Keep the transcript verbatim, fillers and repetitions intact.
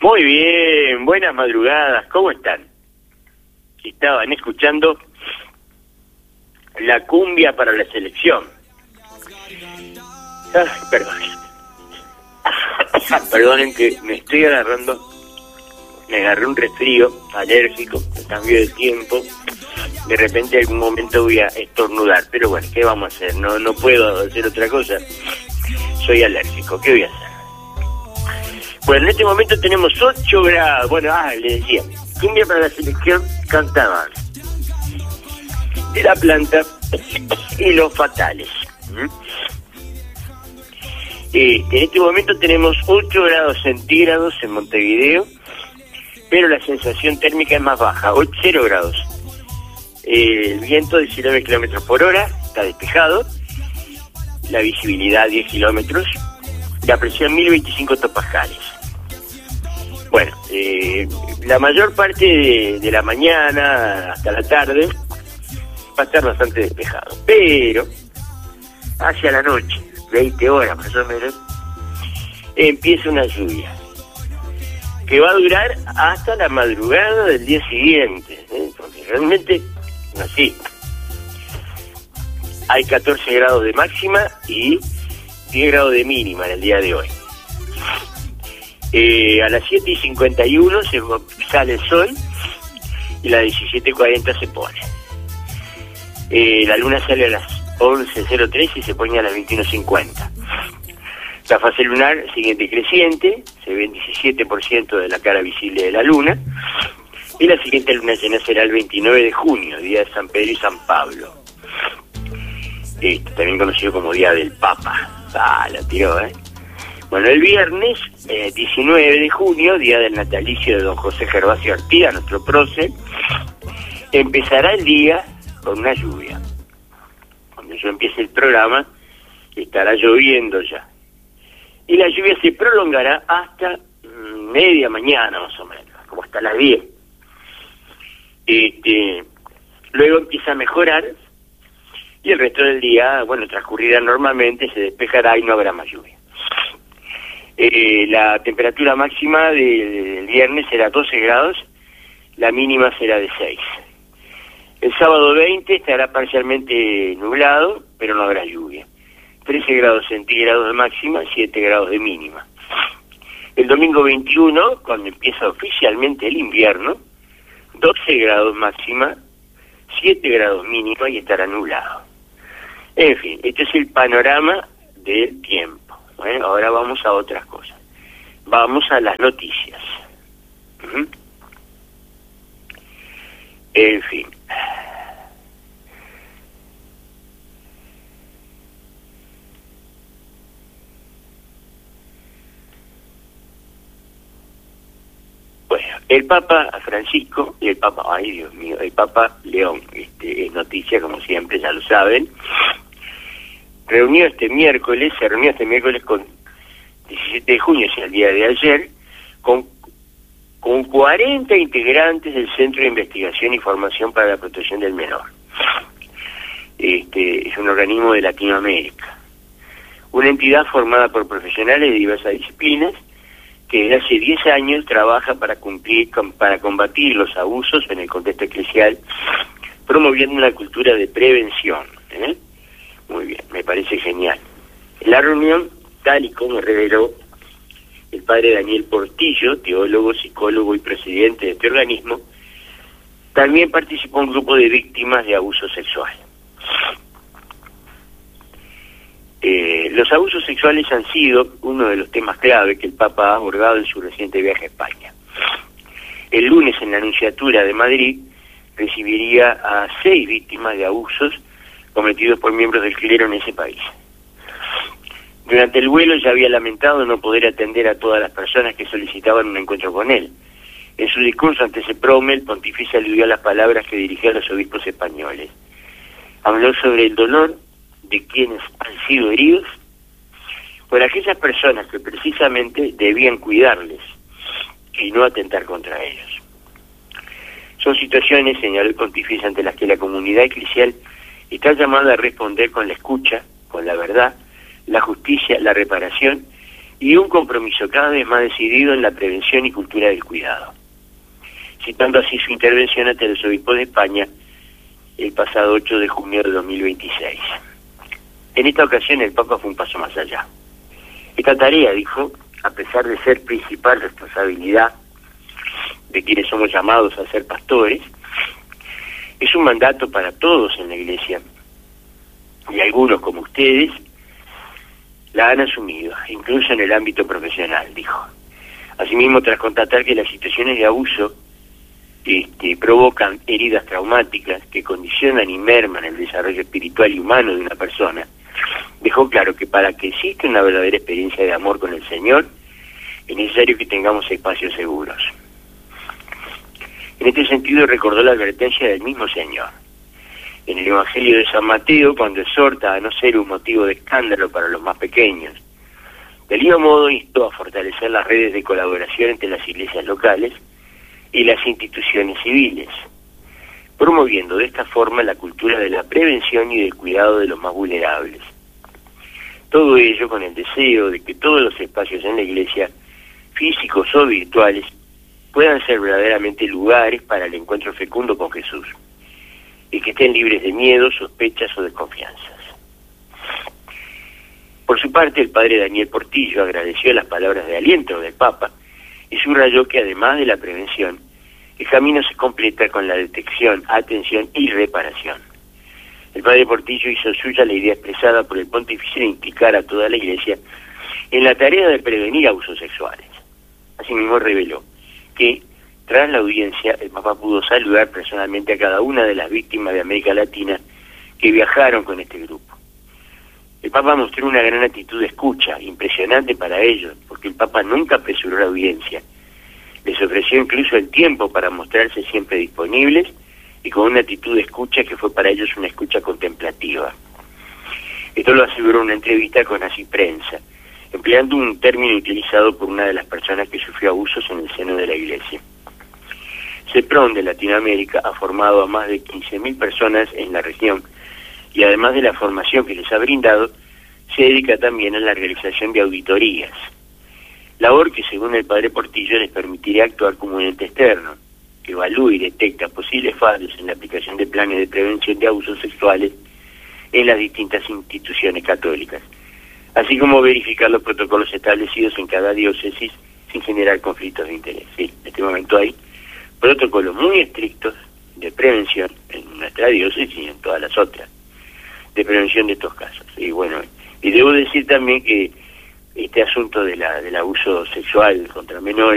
Muy bien, buenas madrugadas, ¿cómo están? Estaban escuchando la cumbia para la selección. Ah, perdón. Perdonen que me estoy agarrando, me agarré un resfrío alérgico, cambio de tiempo. De repente en algún momento voy a estornudar, pero bueno, ¿qué vamos a hacer? No, no puedo hacer otra cosa. Soy alérgico, ¿qué voy a hacer? Bueno, en este momento tenemos ocho grados. Bueno, ah, les decía, cumbia para la selección cantaban de La Planta y Los Fatales. ¿Mm? Eh, en este momento tenemos ocho grados centígrados en Montevideo, pero la sensación térmica es más baja, cero grados. Eh, el viento de diecinueve kilómetros por hora, está despejado, la visibilidad diez kilómetros, la presión mil veinticinco hectopascales. Bueno, eh, la mayor parte de, de la mañana hasta la tarde va a estar bastante despejado, pero hacia la noche, veinte horas más o menos, empieza una lluvia que va a durar hasta la madrugada del día siguiente, ¿eh? Porque realmente así hay catorce grados de máxima y diez grados de mínima en el día de hoy. Eh, a las siete y cincuenta y uno se sale el sol y a las diecisiete cuarenta se pone. Eh, la luna sale a las once cero tres y se pone a las veintiuno cincuenta. La fase lunar sigue decreciente, se ve el diecisiete por ciento de la cara visible de la luna, y la siguiente luna llena será el veintinueve de junio, día de San Pedro y San Pablo. Este, también conocido como Día del Papa. Ah, la tiró, ¿eh? Bueno, el viernes, eh, diecinueve de junio, día del natalicio de don José Gervasio Artigas, nuestro prócer, empezará el día con una lluvia. Cuando yo empiece el programa, estará lloviendo ya. Y la lluvia se prolongará hasta mm, media mañana, más o menos, como hasta las diez. Este, luego empieza a mejorar, y el resto del día, bueno, transcurrirá normalmente, se despejará y no habrá más lluvia. Eh, la temperatura máxima del viernes será doce grados, la mínima será de seis. El sábado veinte estará parcialmente nublado, pero no habrá lluvia. trece grados centígrados de máxima, siete grados de mínima. El domingo veintiuno, cuando empieza oficialmente el invierno, doce grados máxima, siete grados mínima y estará nublado. En fin, este es el panorama del tiempo. Bueno, ahora vamos a otras cosas. Vamos a las noticias. Uh-huh. En fin. Bueno, el Papa Francisco y el Papa, ay Dios mío, el Papa León, este, es noticia como siempre, ya lo saben, reunió este miércoles, se reunió este miércoles con diecisiete de junio, o sea, el día de ayer, con, con cuarenta integrantes del Centro de Investigación y Formación para la Protección del Menor. Este es un organismo de Latinoamérica, una entidad formada por profesionales de diversas disciplinas que desde hace diez años trabaja para cumplir, para combatir los abusos en el contexto eclesial, promoviendo una cultura de prevención. ¿eh? Muy bien, me parece genial. En la reunión, tal y como reveló el padre Daniel Portillo, teólogo, psicólogo y presidente de este organismo, también participó un grupo de víctimas de abuso sexual. Eh, los abusos sexuales han sido uno de los temas clave que el Papa ha abordado en su reciente viaje a España. El lunes, en la Nunciatura de Madrid, recibiría a seis víctimas de abusos cometidos por miembros del clero en ese país. Durante el vuelo ya había lamentado no poder atender a todas las personas que solicitaban un encuentro con él. En su discurso ante ese prome, el pontífice aludió a las palabras que dirigía a los obispos españoles. Habló sobre el dolor de quienes han sido heridos por aquellas personas que precisamente debían cuidarles y no atentar contra ellos. Son situaciones, señaló el pontífice, ante las que la comunidad eclesial está llamada a responder con la escucha, con la verdad, la justicia, la reparación y un compromiso cada vez más decidido en la prevención y cultura del cuidado. Citando así su intervención ante los obispos de España el pasado ocho de junio de dos mil veintiséis. En esta ocasión el Papa fue un paso más allá. Esta tarea, dijo, a pesar de ser principal responsabilidad de quienes somos llamados a ser pastores, es un mandato para todos en la Iglesia, y algunos, como ustedes, la han asumido, incluso en el ámbito profesional, dijo. Asimismo, tras constatar que las situaciones de abuso este, provocan heridas traumáticas que condicionan y merman el desarrollo espiritual y humano de una persona, dejó claro que para que exista una verdadera experiencia de amor con el Señor, es necesario que tengamos espacios seguros. En este sentido, recordó la advertencia del mismo Señor en el Evangelio de San Mateo, cuando exhorta a no ser un motivo de escándalo para los más pequeños. Del mismo modo, instó a fortalecer las redes de colaboración entre las iglesias locales y las instituciones civiles, promoviendo de esta forma la cultura de la prevención y del cuidado de los más vulnerables. Todo ello con el deseo de que todos los espacios en la iglesia, físicos o virtuales, puedan ser verdaderamente lugares para el encuentro fecundo con Jesús, y que estén libres de miedo, sospechas o desconfianzas. Por su parte, el padre Daniel Portillo agradeció las palabras de aliento del Papa y subrayó que además de la prevención, el camino se completa con la detección, atención y reparación. El padre Portillo hizo suya la idea expresada por el pontífice de implicar a toda la Iglesia en la tarea de prevenir abusos sexuales. Asimismo reveló que, tras la audiencia, el Papa pudo saludar personalmente a cada una de las víctimas de América Latina que viajaron con este grupo. El Papa mostró una gran actitud de escucha, impresionante para ellos, porque el Papa nunca apresuró la audiencia. Les ofreció incluso el tiempo para mostrarse siempre disponibles y con una actitud de escucha que fue para ellos una escucha contemplativa. Esto lo aseguró en una entrevista con Así Prensa, empleando un término utilizado por una de las personas que sufrió abusos en el seno de la Iglesia. CEPRON de Latinoamérica ha formado a más de quince mil personas en la región y además de la formación que les ha brindado, se dedica también a la realización de auditorías, labor que según el padre Portillo les permitiría actuar como un ente externo, que evalúe y detecta posibles fallos en la aplicación de planes de prevención de abusos sexuales en las distintas instituciones católicas, así como verificar los protocolos establecidos en cada diócesis sin generar conflictos de interés. Sí, en este momento hay protocolos muy estrictos de prevención en nuestra diócesis y en todas las otras, de prevención de estos casos. Y bueno, y debo decir también que este asunto de la del abuso sexual contra menores